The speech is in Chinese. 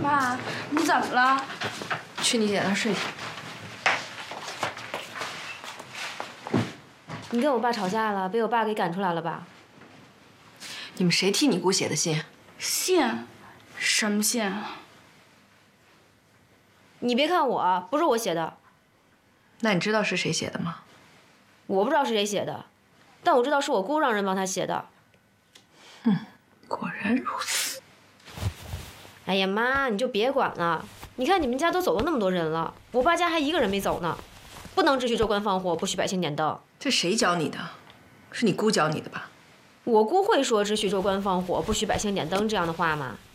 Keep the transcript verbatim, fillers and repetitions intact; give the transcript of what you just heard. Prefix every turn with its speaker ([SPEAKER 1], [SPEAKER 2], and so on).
[SPEAKER 1] 妈，你怎么了？
[SPEAKER 2] 去你姐那儿睡去。
[SPEAKER 3] 你跟我爸吵架了，被我爸给赶出来了吧？
[SPEAKER 2] 你们谁替你姑写的信？
[SPEAKER 1] 信？什么信？
[SPEAKER 3] 你别看我，不是我写的。
[SPEAKER 2] 那你知道是谁写的吗？
[SPEAKER 3] 我不知道是谁写的，但我知道是我姑让人帮他写的。
[SPEAKER 2] 嗯，果然如此。
[SPEAKER 3] 哎呀妈，你就别管了。你看你们家都走了那么多人了，我爸家还一个人没走呢。不能只许州官放火，不许百姓点灯。
[SPEAKER 2] 这谁教你的？是你姑教你的吧？
[SPEAKER 3] 我姑会说只许州官放火，不许百姓点灯这样的话吗？